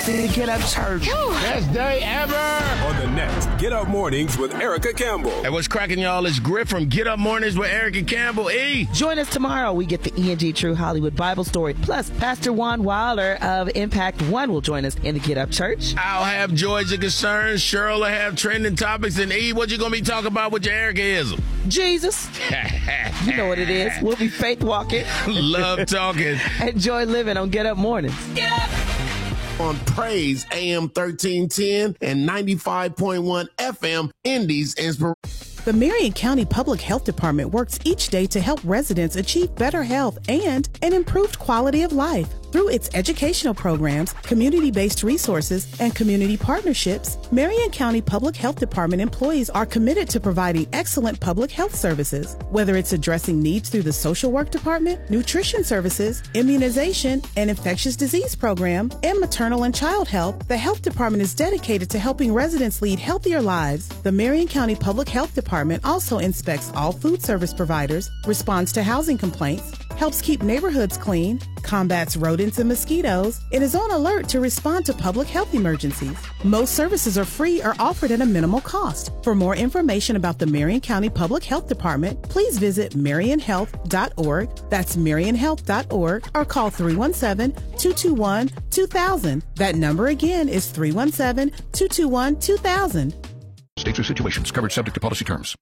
The Get Up Church. Best day ever. On the next Get Up Mornings with Erica Campbell. Hey, what's cracking, y'all? It's Griff from Get Up Mornings with Erica Campbell. Join us tomorrow. We get the E&G True Hollywood Bible Story. Plus, Pastor Juan Wilder of Impact One will join us in the Get Up Church. I'll have joys and concerns. Cheryl will have trending topics. And E, what you going to be talking about with your Ericaism? Jesus. You know what it is. We'll be faith walking. Love talking. Enjoy living on Get Up Mornings. Get up. On Praise AM 1310 and 95.1 FM Indies Inspiration. The Marion County Public Health Department works each day to help residents achieve better health and an improved quality of life. Through its educational programs, community-based resources, and community partnerships, Marion County Public Health Department employees are committed to providing excellent public health services. Whether it's addressing needs through the social work department, nutrition services, immunization, and infectious disease program, and maternal and child health, the health department is dedicated to helping residents lead healthier lives. The Marion County Public Health Department also inspects all food service providers, responds to housing complaints, helps keep neighborhoods clean, combats rodents and mosquitoes, and is on alert to respond to public health emergencies. Most services are free or offered at a minimal cost. For more information about the Marion County Public Health Department, please visit marionhealth.org. That's marionhealth.org, or call 317-221-2000. That number again is 317-221-2000. States or situations covered subject to policy terms.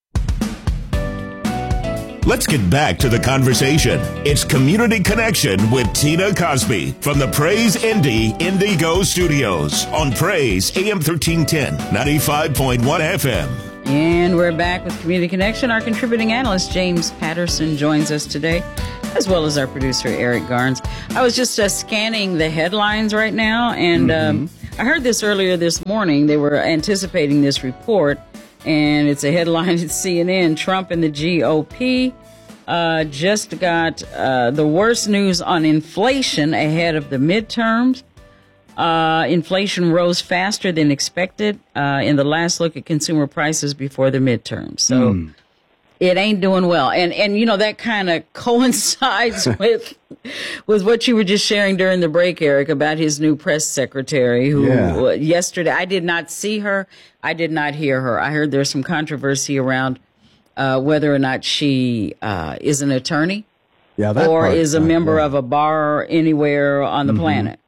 Let's get back to the conversation. It's Community Connection with Tina Cosby from the Praise Indy Indigo Studios on Praise AM 1310, 95.1 FM. And we're back with Community Connection. Our contributing analyst, James Patterson, joins us today, as well as our producer, Eric Garnes. I was just scanning the headlines right now, and I heard this earlier this morning. They were anticipating this report, and it's a headline at CNN. Trump and the GOP just got the worst news on inflation ahead of the midterms. Inflation rose faster than expected in the last look at consumer prices before the midterms. So it ain't doing well. And you know, that kind of coincides with what you were just sharing during the break, Eric, about his new press secretary who yesterday, I did not see her. I did not hear her. I heard there's some controversy around whether or not she is an attorney or is a member of a bar anywhere on the planet.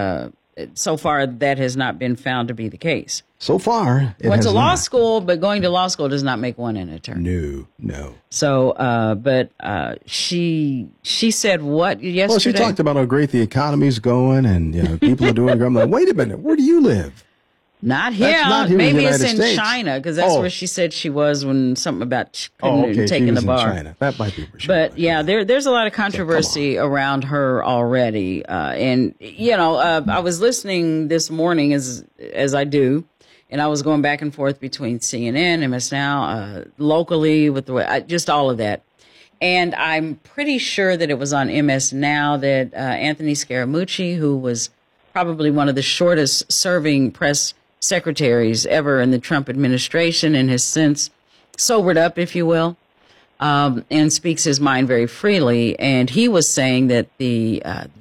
So far, that has not been found to be the case. So far, went to law school, but going to law school does not make one an attorney. No. So, but she said what yesterday? Well, she talked about how great the economy's going, and you know, people are doing. I'm like, wait a minute, where do you live? Not here. Not here. Maybe in it's in States. China, because that's where she said she was when something about taking the bar. In China. That might be where she But was. yeah, there's a lot of controversy around her already. And you know, I was listening this morning as I do, and I was going back and forth between CNN, MS Now, locally with just all of that. And I'm pretty sure that it was on MS Now that Anthony Scaramucci, who was probably one of the shortest serving press secretaries ever in the Trump administration and has since sobered up, if you will, and speaks his mind very freely. And he was saying that the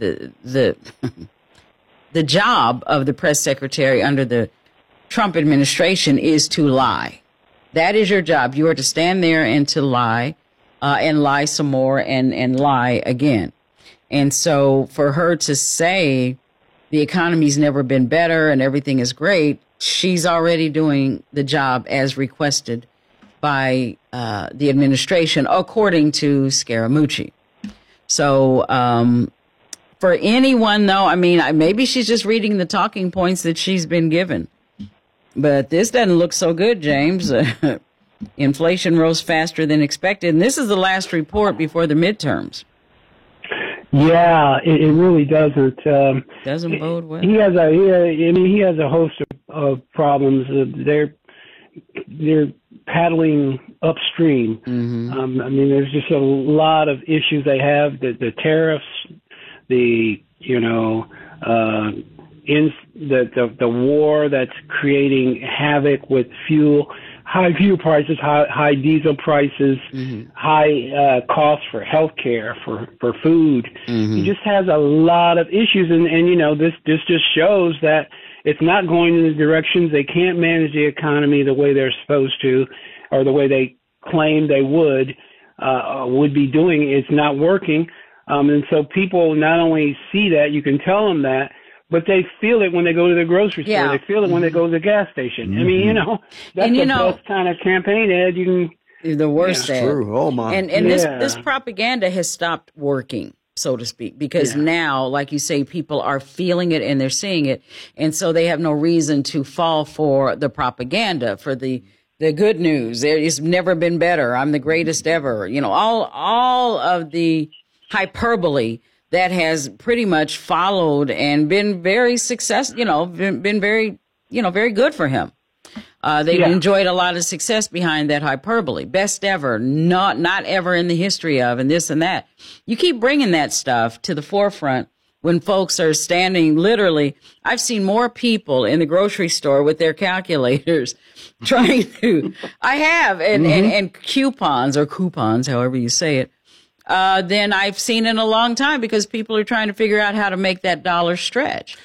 job of the press secretary under the Trump administration is to lie. That is your job. You are to stand there and to lie, and lie some more and lie again. And so for her to say the economy's never been better and everything is great, she's already doing the job as requested by the administration, according to Scaramucci. So for anyone, though, I mean, maybe she's just reading the talking points that she's been given. But this doesn't look so good, James. Inflation rose faster than expected. And this is the last report before the midterms. Yeah, it really doesn't. Doesn't bode well. He has a host of problems. They're paddling upstream. I mean, there's just a lot of issues they have. The tariffs, the war that's creating havoc with fuel. high fuel prices, high diesel prices, high costs for healthcare, for food. He just has a lot of issues, and this just shows that it's not going in the directions. They can't manage the economy the way they're supposed to, or the way they claim they would be doing. It's not working, and so people not only see that, you can tell them that, but they feel it when they go to the grocery store. Yeah. They feel it when they go to the gas station. I mean, that's the best kind of campaign ad you can. The worst ad. True. Oh my. And this propaganda has stopped working, so to speak, because now, like you say, people are feeling it and they're seeing it, and so they have no reason to fall for the propaganda, for the good news. It's never been better. I'm the greatest ever. All of the hyperbole that has pretty much followed and been very successful, been very, very good for him. They've enjoyed a lot of success behind that hyperbole. Best ever, not ever in the history of, and this and that. You keep bringing that stuff to the forefront when folks are standing literally. I've seen more people in the grocery store with their calculators trying to, and coupons, however you say it, than I've seen in a long time, because people are trying to figure out how to make that dollar stretch.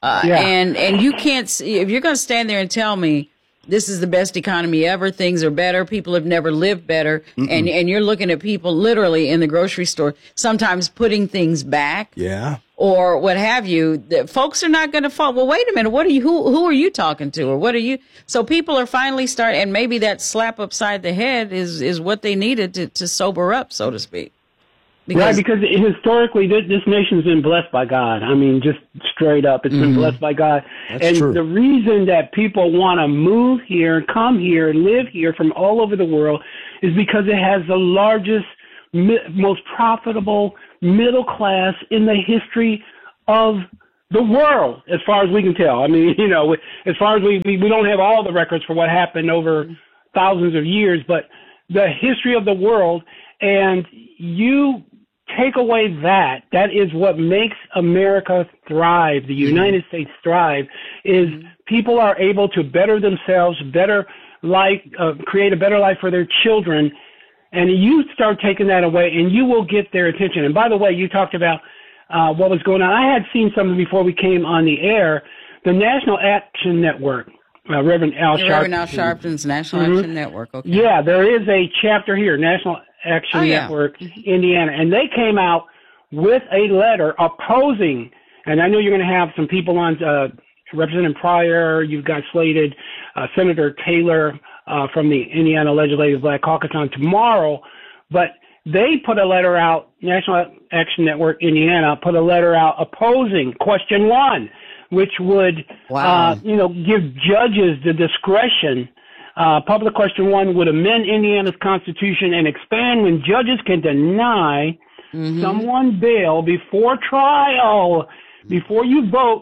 And you can't, if you're going to stand there and tell me this is the best economy ever, things are better, people have never lived better, and you're looking at people literally in the grocery store, sometimes putting things back. Or what have you, folks are not going to fall. Well, wait a minute. What are you, who are you talking to? Or what are you? So people are finally starting, and maybe that slap upside the head is what they needed to sober up, so to speak. Because historically, this nation's been blessed by God. I mean, just straight up, it's been blessed by God. That's true. The reason that people want to move here, come here, live here from all over the world is because it has the largest, most profitable middle class in the history of the world, as far as we can tell. I mean, as far as we don't have all the records for what happened over thousands of years, but the history of the world, and you take away that is what makes America thrive, the United States thrive, is people are able to better themselves, better life, create a better life for their children. And you start taking that away, and you will get their attention. And by the way, you talked about what was going on. I had seen something before we came on the air. The National Action Network, Reverend Al Sharpton. Reverend Al Sharpton's National Action Network. Okay. Yeah, there is a chapter here, National Action Network, Indiana, and they came out with a letter opposing. And I know you're going to have some people on, Representative Pryor. You've got slated Senator Taylor from the Indiana Legislative Black Caucus on tomorrow, but they put a letter out, National Action Network Indiana put a letter out opposing Question 1, which would, give judges the discretion. Public Question 1 would amend Indiana's Constitution and expand when judges can deny someone bail before trial, before you vote.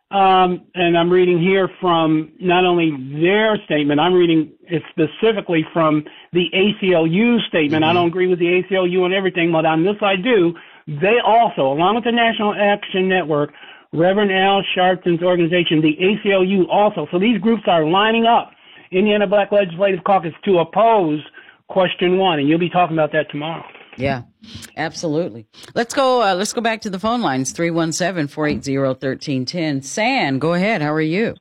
And I'm reading here from not only their statement, I'm reading it specifically from the ACLU statement. I don't agree with the ACLU on everything, but on this I do. They also, along with the National Action Network, Reverend Al Sharpton's organization, the ACLU also. So these groups are lining up, Indiana Black Legislative Caucus, to oppose Question 1, and you'll be talking about that tomorrow. Yeah, absolutely. Let's go back to the phone lines, 317-480-1310. San, go ahead. How are you?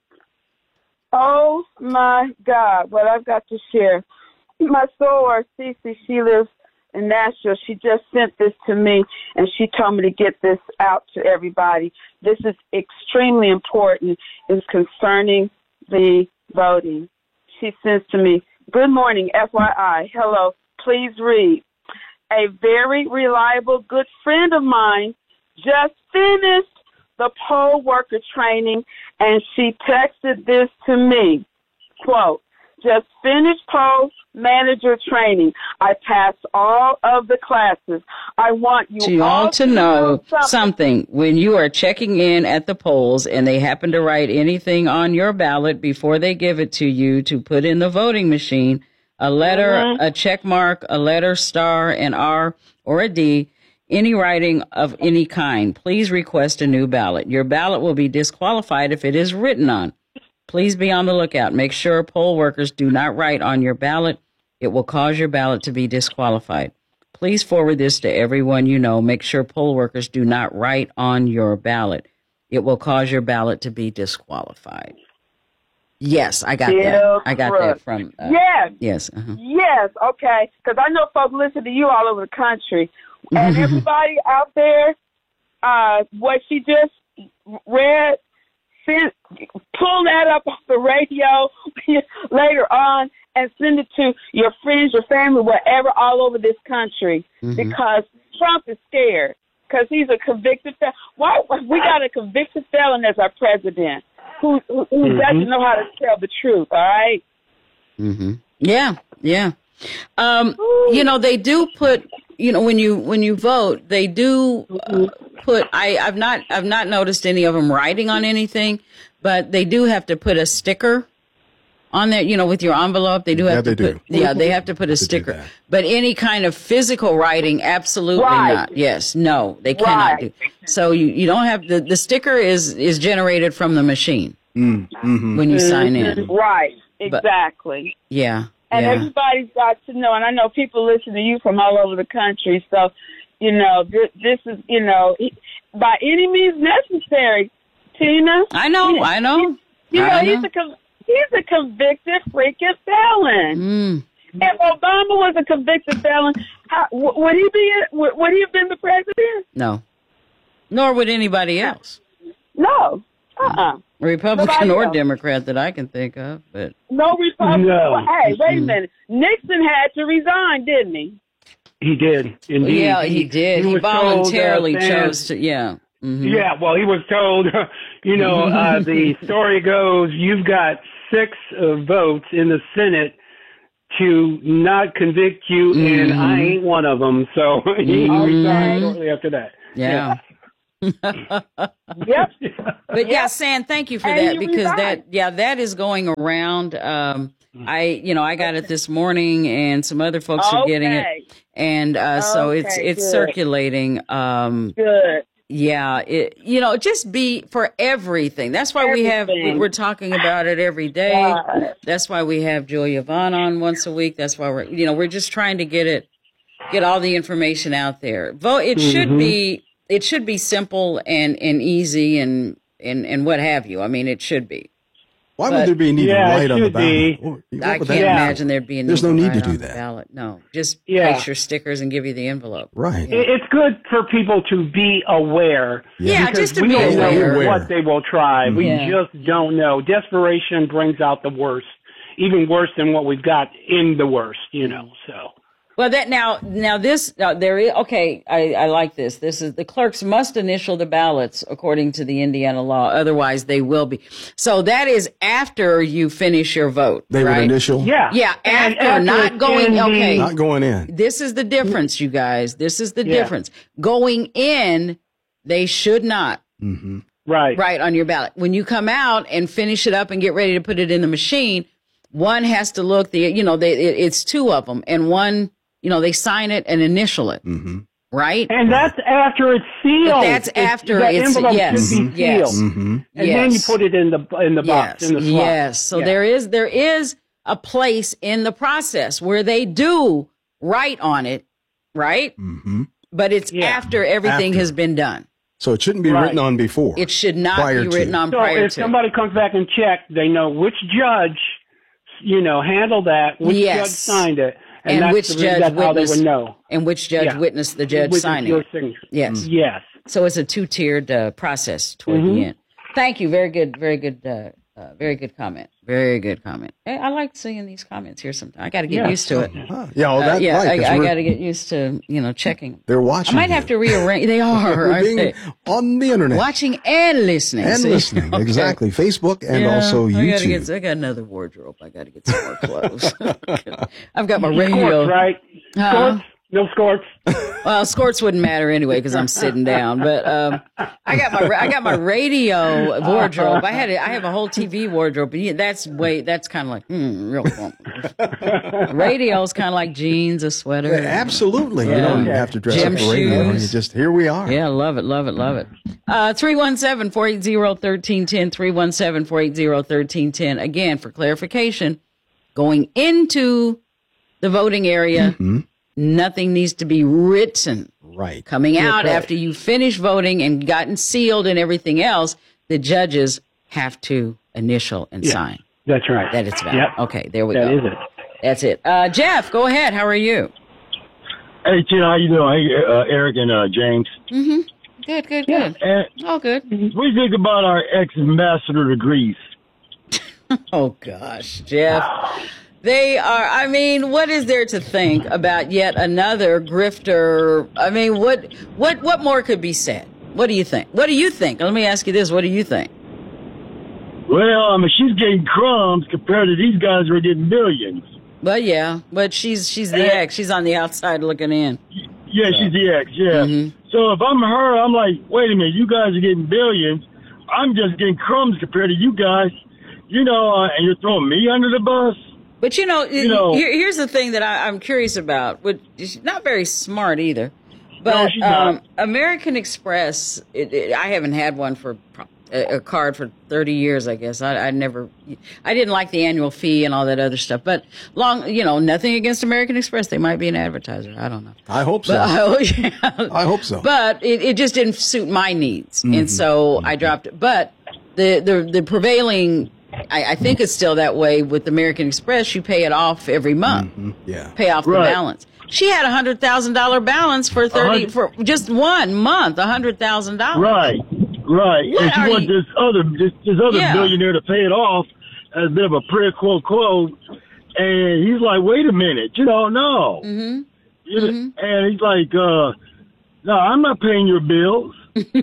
Oh, my God, what I've got to share. My soror, Cece, she lives in Nashville. She just sent this to me, and she told me to get this out to everybody. This is extremely important. It's concerning the voting. She sends to me, good morning, FYI. Hello, please read. A very reliable, good friend of mine just finished the poll worker training, and she texted this to me, quote, just finished poll manager training. I passed all of the classes. I want you all to know something. When you are checking in at the polls and they happen to write anything on your ballot before they give it to you to put in the voting machine, a letter, a check mark, a letter, star, an R, or a D, any writing of any kind, please request a new ballot. Your ballot will be disqualified if it is written on. Please be on the lookout. Make sure poll workers do not write on your ballot. It will cause your ballot to be disqualified. Please forward this to everyone you know. Make sure poll workers do not write on your ballot. It will cause your ballot to be disqualified. Yes, I got that. I got that from. Yes. Yes. Yes. Okay. Because I know folks listen to you all over the country, and everybody out there, what she just read, pull that up off the radio later on and send it to your friends, your family, wherever, all over this country, because Trump is scared because he's a convicted felon. Why we got a convicted felon as our president who doesn't know how to tell the truth? All right. Yeah. Yeah. You know, they do put. You know, when you vote, they do put. I've not noticed any of them writing on anything, but they do have to put a sticker on there. You know, with your envelope, they do have to put. Yeah, they have to put a sticker. But any kind of physical writing, absolutely not. Yes, no, they cannot do. So you don't have the sticker is generated from the machine when you sign in. Right. Exactly. But, yeah. And everybody's got to know, and I know people listen to you from all over the country, so, you know, this is, you know, by any means necessary, Tina. I know. He's a convicted freaking felon. If Obama was a convicted felon, would he have been the president? No. Nor would anybody else. No. Republican or Democrat that I can think of, but no Republican. No. Well, hey, wait a minute. Nixon had to resign, didn't he? He did. Indeed. Yeah, he did. He voluntarily chose to. Yeah. Yeah. Well, he was told. You know, the story goes, you've got 6 votes in the Senate to not convict you, and I ain't one of them. So he resigned shortly after that. Yeah. Yep. But yeah, San, thank you for that, because that is going around. I got it this morning, and some other folks are getting it, and so it's circulating. Good. Yeah, just be for everything. That's why we're talking about it every day. That's why we have Julia Vaughn on once a week. That's why we're just trying to get all the information out there. Vote. It should be simple and easy and what have you. I mean, it should be. Why would there be a need to write on the ballot? I can't imagine there'd be a need. There's no need to do that. Ballot. No, just place your stickers and give you the envelope. Right. It's good for people to be aware. Yeah, just to be aware. We don't know aware. what they will try. We just don't know. Desperation brings out the worst, even worse than what we've got in the worst. You know, so. Well, there is, okay, I like this. This is the clerks must initial the ballots according to the Indiana law. Otherwise, they will be. So that is after you finish your vote. They would initial? Yeah. Yeah, after, not going, not going in. This is the difference, you guys. This is the difference. Going in, they should not. Right on your ballot. When you come out and finish it up and get ready to put it in the machine, one has to look, it's 2 of them, and one, they sign it and initial it, right? And that's after it's sealed. But that's after it's should be sealed, and then you put it in the box in the slot. Yes. So there is a place in the process where they do write on it, right? But it's after everything has been done. So it shouldn't be written on before. It should not be written on prior to. So if somebody comes back and checks, they know which judge, handled that, which judge signed it. And which judge witnessed, would know. And which judge witnessed the judge signing. Your signature. Yes. Yes. So it's a 2-tiered process toward the end. Thank you. Very good. Very good. Very good comment. Very good comment. Hey, I like seeing these comments here sometimes. I got to get used to it. I got to get used to, checking. They're watching. I might have to rearrange. They are. Aren't they? On the internet. Watching and listening. Exactly. Facebook and also YouTube. I got another wardrobe. I got to get some more clothes. I've got my radio. Right. No skorts. Well, skorts wouldn't matter anyway because I'm sitting down. But I got my radio wardrobe. I have a whole TV wardrobe. But that's kind of like real fun. Radio's kind of like jeans, a sweater. Yeah, absolutely. Yeah. You don't even have to dress Gym up for radio. You just here we are. Yeah, love it. 317-480-1310. 317-480-1310. Again, for clarification, going into the voting area, nothing needs to be written. Right. Coming out after you finish voting and gotten sealed and everything else, the judges have to initial and sign. That's right. That it's valid. Yep. Okay, there we go. That is it. That's it. Jeff, go ahead. How are you? Hey, Tina, how you doing? Hey, Eric and James. Mm-hmm. Good. All good. What do you think about our ex-ambassador to Greece? Oh, gosh, Jeff. They are, I mean, what is there to think about yet another grifter? I mean, what more could be said? What do you think? Let me ask you this. What do you think? Well, I mean, she's getting crumbs compared to these guys who are getting billions. Well, yeah, but she's the ex. She's on the outside looking in. Yeah, she's the ex, yeah. Mm-hmm. So if I'm her, I'm like, wait a minute, you guys are getting billions. I'm just getting crumbs compared to you guys, and you're throwing me under the bus. But, here's the thing that I'm curious about. She's not very smart either. But no, American Express, I haven't had one for a card for 30 years, I guess. I didn't like the annual fee and all that other stuff. But nothing against American Express. They might be an advertiser. I don't know. I hope so. I hope so. But it just didn't suit my needs. Mm-hmm. And so I dropped it. But the prevailing, I think it's still that way with American Express. You pay it off every month. Mm-hmm. Yeah. Pay off the balance. She had $100,000 balance for just 1 month, $100,000. Right. And she wants this other billionaire to pay it off as a bit of a quid pro quo. And he's like, wait a minute, no. Mm-hmm. And he's like, no, I'm not paying your bills.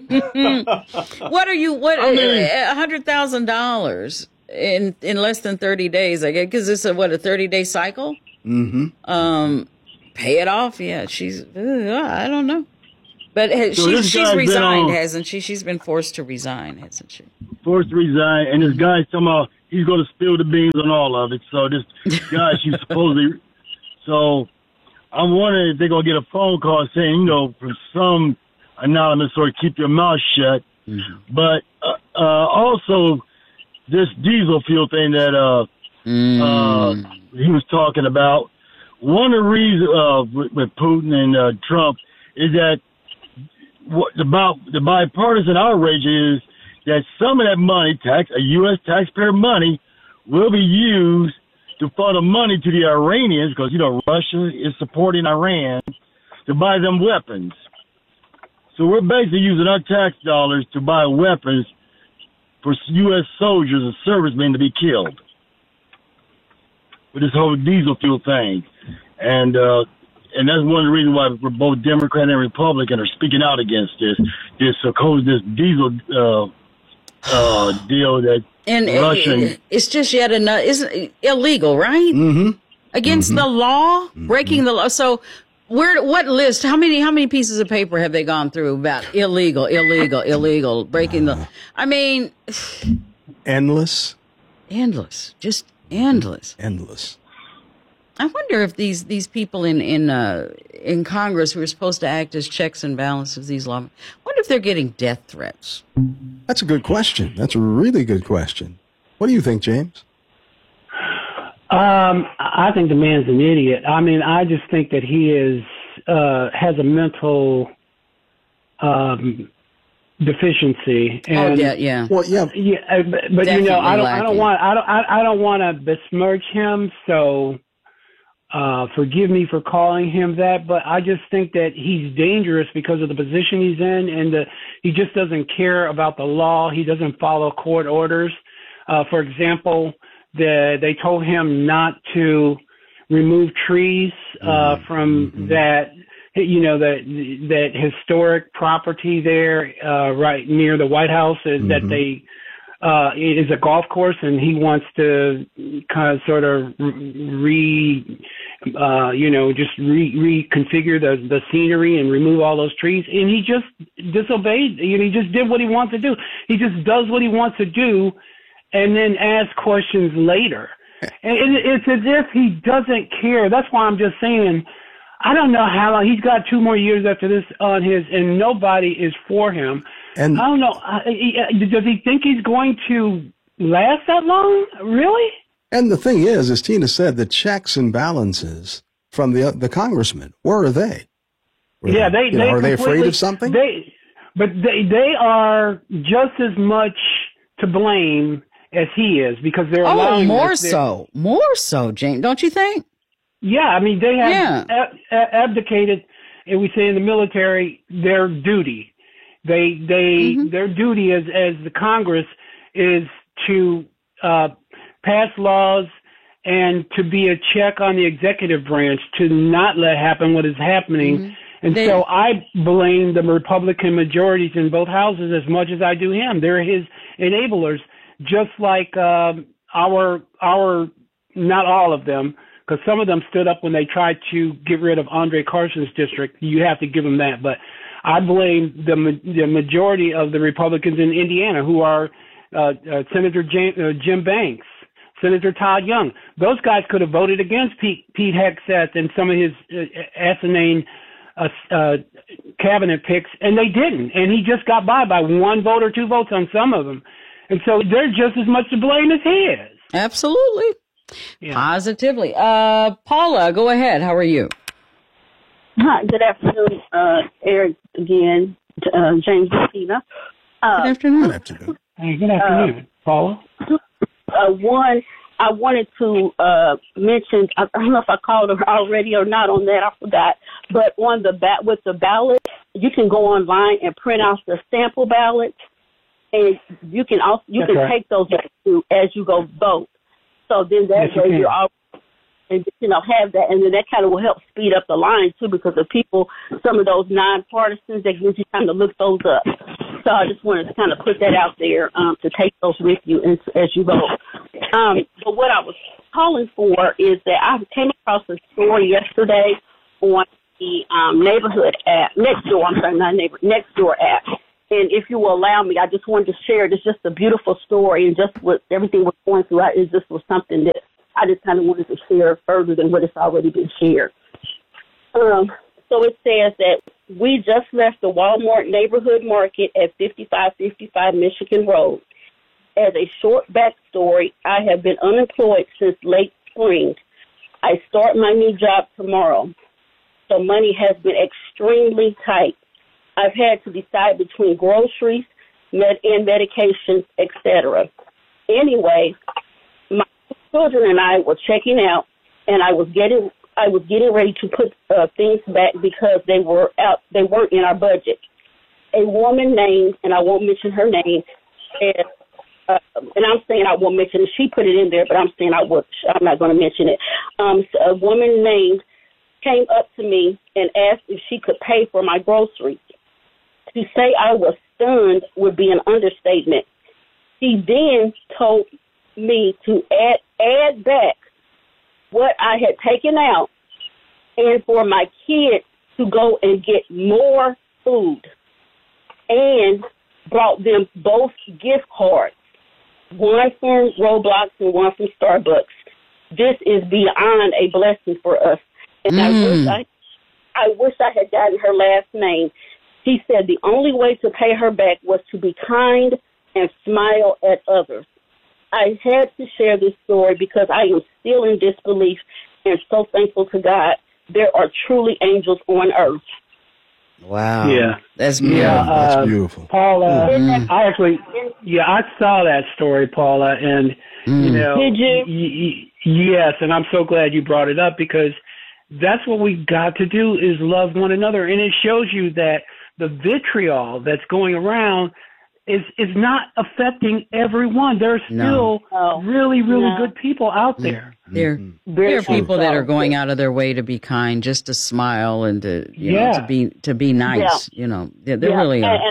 $100,000 in less than 30 days, I guess, because it's a 30-day cycle? Mm-hmm. Pay it off? Yeah, I don't know. But she's resigned, hasn't she? She's been forced to resign, hasn't she? Forced to resign, and this guy's somehow, he's going to spill the beans on all of it. So this guy, she's supposedly, so I'm wondering if they're going to get a phone call saying, from some anonymous sort of keep your mouth shut. Mm-hmm. But also this diesel fuel thing that he was talking about, one of the reasons with Putin and Trump is that the bipartisan outrage is that some of that money, a U.S. taxpayer money, will be used to fund money to the Iranians because, Russia is supporting Iran to buy them weapons. So we're basically using our tax dollars to buy weapons for U.S. soldiers and servicemen to be killed with this whole diesel fuel thing. And that's one of the reasons why both Democrat and Republican are speaking out against this diesel deal that Russian. It's just yet another. Isn't illegal, right? Mm-hmm. Against the law, breaking the law. So, what list? How many pieces of paper have they gone through about illegal, breaking the? I mean, endless, just endless. I wonder if these people in Congress who are supposed to act as checks and balances, these law, I wonder if they're getting death threats. That's a good question. That's a really good question. What do you think, James? I think the man's an idiot. I mean, I just think that he has a mental deficiency. And, yeah. Well, yeah. But definitely I don't want to besmirch him. So. Forgive me for calling him that, but I just think that he's dangerous because of the position he's in, and he just doesn't care about the law. He doesn't follow court orders. For example, they told him not to remove trees from that historic property there right near the White House that they it is a golf course, and he wants to kind of sort of just reconfigure the scenery and remove all those trees. And he just disobeyed. He just did what he wants to do. He just does what he wants to do and then asks questions later. And it's as if he doesn't care. That's why I'm just saying, I don't know how long. He's got 2 more years after this on his, and nobody is for him. And I don't know. Does he think he's going to last that long? Really? And the thing is, as Tina said, the checks and balances from the congressman, where are they? Are they afraid of something? They are just as much to blame as he is, because they're allowing more so, Jane, don't you think? Yeah, I mean, they have abdicated, and we say in the military, their duty. Their duty as the Congress is to pass laws and to be a check on the executive branch, to not let happen what is happening. And so I blame the Republican majorities in both houses as much as I do him. They're his enablers, just like our not all of them, because some of them stood up when they tried to get rid of Andre Carson's district. You have to give them that. But I blame the majority of the Republicans in Indiana, who are Senator Jim Banks, Senator Todd Young. Those guys could have voted against Pete Hegseth and some of his asinine cabinet picks, and they didn't. And he just got by 1 vote or 2 votes on some of them. And so they're just as much to blame as he is. Absolutely. Yeah. Positively. Paula, go ahead. How are you? Hi, good afternoon, Eric again, James and Tina. Good afternoon. Hey, good afternoon, Paula. One, I wanted to mention, I don't know if I called her already or not on that, I forgot, but on with the ballot, you can go online and print out the sample ballots, and you can take those as you go vote. So then that way you're all, and have that, and then that kind of will help speed up the line too, because of people, some of those nonpartisans, that gives you time to look those up. So I just wanted to kind of put that out there to take those with you as you vote. But what I was calling for is that I came across a story yesterday on the neighborhood app, Nextdoor app. And if you will allow me, I just wanted to share it. It's just a beautiful story, and just what everything we're going through, it just was something that I just kind of wanted to share further than what has already been shared. So it says that we just left the Walmart neighborhood market at 5555 Michigan Road. As a short backstory, I have been unemployed since late spring. I start my new job tomorrow, so money has been extremely tight. I've had to decide between groceries and medications, etc. Anyway, my children and I were checking out, and I was getting ready to put things back because they weren't in our budget. A woman named, and I won't mention her name, and I'm saying I won't mention it. She put it in there, but I'm saying I'm not going to mention it. So a woman named came up to me and asked if she could pay for my groceries. To say I was stunned would be an understatement. She then told me to add back what I had taken out, and for my kids to go and get more food, and brought them both gift cards, one from Roblox and one from Starbucks. This is beyond a blessing for us. And I wish I had gotten her last name. She said the only way to pay her back was to be kind and smile at others. I had to share this story because I am still in disbelief and so thankful to God. There are truly angels on earth. Wow. Yeah. That's beautiful. That's beautiful. Paula, I saw that story, Paula, and, Did you? Yes, and I'm so glad you brought it up, because that's what we got to do, is love one another. And it shows you that the vitriol that's going around is not affecting everyone. There's still really good people out there. There are people that are going out of their way to be kind, just to smile and to to be nice. Yeah. There really are. And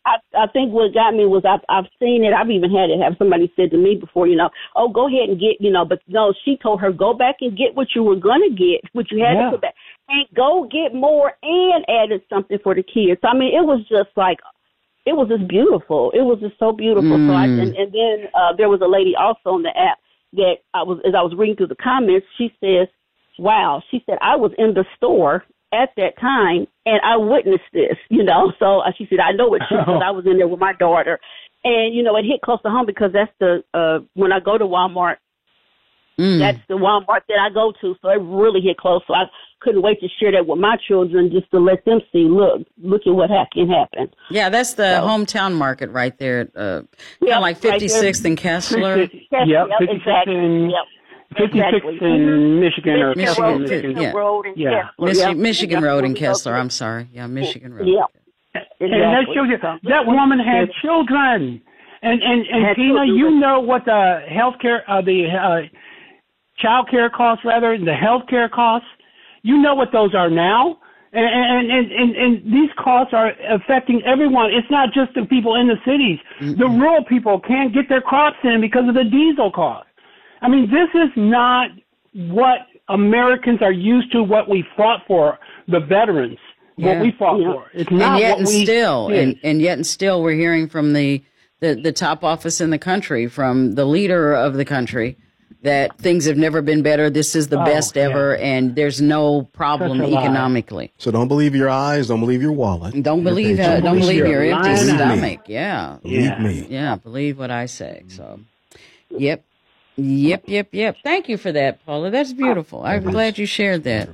I think what got me was I've seen it. I've even had it have somebody said to me before, oh, go ahead and get, but no, she told her, go back and get what you were going to get, what you had to put back, and go get more and added something for the kids. I mean, it was just like, it was just beautiful. It was just so beautiful. So and then there was a lady also on the app that as I was reading through the comments, she says, wow, she said, I was in the store at that time, and I witnessed this, So she said, I know it's true because I was in there with my daughter. And, it hit close to home because that's when I go to Walmart, that's the Walmart that I go to. So it really hit close. So I couldn't wait to share that with my children just to let them see, look at what can happen. Yeah, that's the hometown market right there. Kind of like 56th right and Kessler. Yep, 56th and... Yep. 56th in Michigan or Michigan Road and Michigan Road in Kessler. I'm sorry. Yeah, Michigan Road. Yeah. And that shows you that woman had children. And Tina, you know what the healthcare, child care costs rather, the healthcare costs. You know what those are now. And these costs are affecting everyone. It's not just the people in the cities. Mm-hmm. The rural people can't get their crops in because of the diesel costs. I mean, this is not what Americans are used to, what we fought for, the veterans, what we fought for. It's not what we did. And yet and still we're hearing from the top office in the country, from the leader of the country, that things have never been better. This is the best ever, and there's no problem economically. So don't believe your eyes. Don't believe your wallet. Don't believe your empty stomach. Yeah. Believe me. Yeah, believe what I say. So, Yep. Thank you for that, Paula. That's beautiful. I'm glad you shared that.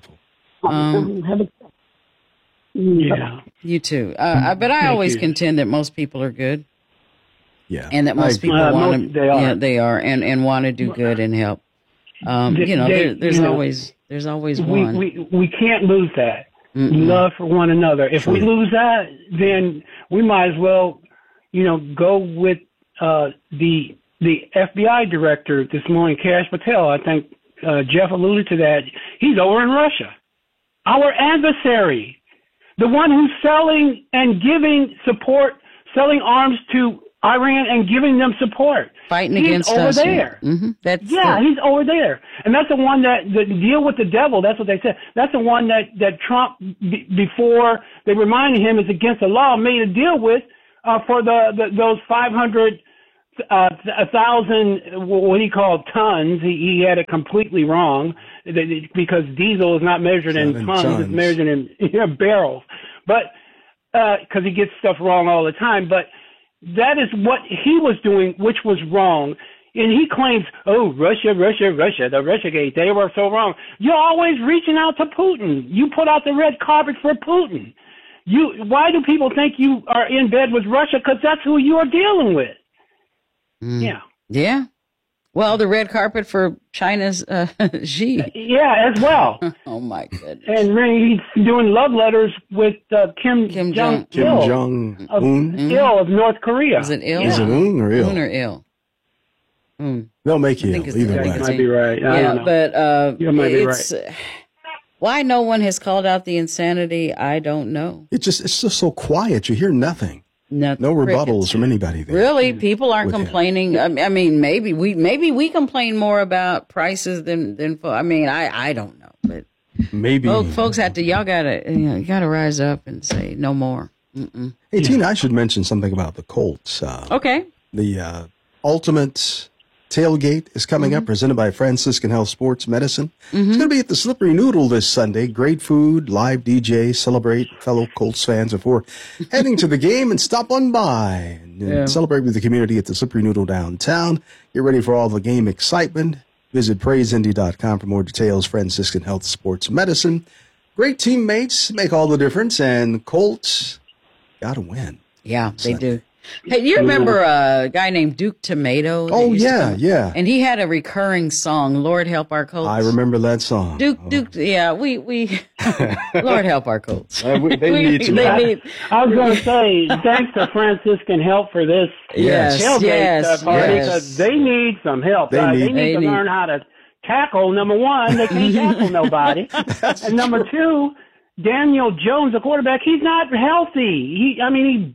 You too. But I always contend that most people are good. Yeah. And that most people want to, they are, and want to do good and help. There's always one. We can't lose that. Love for one another. If we lose that, then we might as well, go with, the FBI director this morning, Kash Patel. I think Jeff alluded to that. He's over in Russia. Our adversary, the one who's selling and giving support, selling arms to Iran and giving them support. Fighting against over us. there. Mm-hmm. He's over there. And that's the one that deal with the devil. That's what they said. That's the one that Trump, before they reminded him it's against the law, made a deal with for those 500 1,000, what he called tons. He had it completely wrong because diesel is not measured in tons, it's measured in barrels. But because he gets stuff wrong all the time. But that is what he was doing, which was wrong. And he claims, Russia, the Russiagate, they were so wrong. You're always reaching out to Putin. You put out the red carpet for Putin. Why do people think you are in bed with Russia? Because that's who you are dealing with. Yeah. Well, the red carpet for China's Xi. Yeah, as well. Oh my goodness. And he's doing love letters with Kim Jong-un of North Korea. Is it ill? Is it un or ill? Un or ill? They'll make you ill either way. You might be right. I don't know. But you might be right. Why no one has called out the insanity, I don't know. It's just so quiet. You hear nothing. No rebuttals from anybody there. Really, people aren't complaining. I mean, maybe we complain more about prices than. I mean, I don't know, but maybe folks have to. Y'all gotta rise up and say no more. Mm-mm. Hey, Tina, I should mention something about the Colts. Okay. The Ultimate Tailgate is coming up, presented by Franciscan Health Sports Medicine. It's going to be at the Slippery Noodle this Sunday. Great food, live DJ, celebrate fellow Colts fans before heading to the game, and stop on by and celebrate with the community at the Slippery Noodle downtown. Get ready for all the game excitement. Visit praiseindy.com for more details. Franciscan Health Sports Medicine. Great teammates make all the difference, and Colts got to win. Yeah, they do. Hey, you remember a guy named Duke Tomato? Oh, yeah. And he had a recurring song, Lord Help Our Colts. I remember that song. Duke, we Lord Help Our Colts. They need you. I was going to say, thanks to Franciscan Help for this tailgate party, because they need some help. They need to learn how to tackle. Number one, they can't tackle nobody. And number two, Daniel Jones, the quarterback, he's not healthy.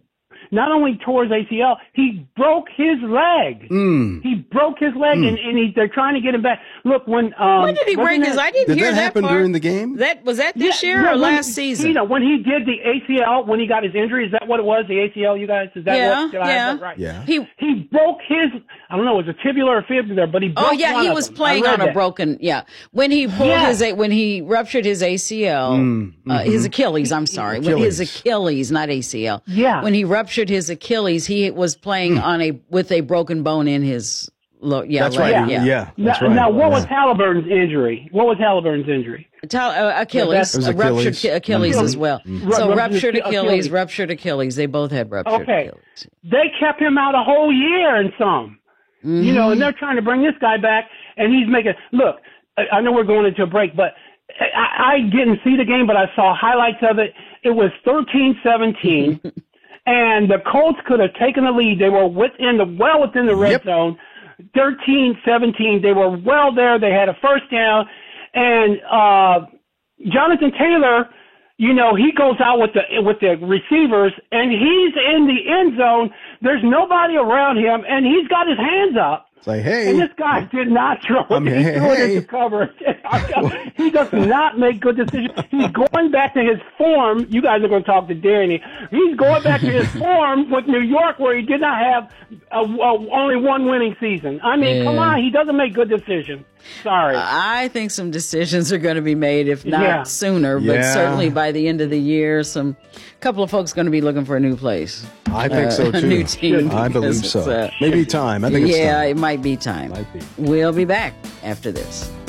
not only tore his ACL, he broke his leg. He broke his leg, and they're trying to get him back. Look, when did he break his? I didn't hear that happen part. during the game? Was that this year or last season? When he did the ACL, when he got his injury, is that what it was? The ACL, you guys? Is that what? Did I have that right? Yeah. He broke his. I don't know, it was a tibular or fibular, but he broke one he of was them. playing on a broken. Yeah, when he pulled when he ruptured his ACL, his Achilles. I'm sorry, when his Achilles, not ACL. Yeah. When he ruptured his Achilles, he was playing with a broken bone in his. That's right. Yeah. That's right. Now, what was Halliburton's injury? Achilles, ruptured Achilles as well. So ruptured Achilles. They both had ruptured Achilles. They kept him out a whole year and some. You know, and they're trying to bring this guy back, and he's making. Look, I know we're going into a break, but I didn't see the game, but I saw highlights of it. It was 13-17, and the Colts could have taken the lead. They were within the red zone. 13-17. They were well there. They had a first down, and Jonathan Taylor, you know, he goes out with the receivers, and he's in the end zone. There's nobody around him, and he's got his hands up. It's like, hey. And this guy did not throw it. He threw it into cover. He does not make good decisions. He's going back to his form. You guys are going to talk to Danny. He's going back to his form with New York, where he did not have only one winning season. I mean, come on. He doesn't make good decisions. Sorry. I think some decisions are going to be made, if not sooner, but certainly by the end of the year. A couple of folks going to be looking for a new place. I think so too. A new team. I believe so. Maybe time. I think it's time. Yeah, it might be time. We'll be back after this.